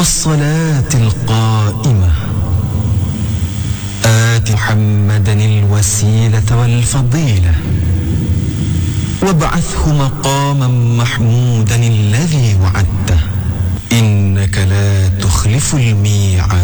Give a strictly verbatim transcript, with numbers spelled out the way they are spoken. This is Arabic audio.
والصلاة القائمة آت محمدا الوسيلة والفضيلة وابعثه مقاما محمودا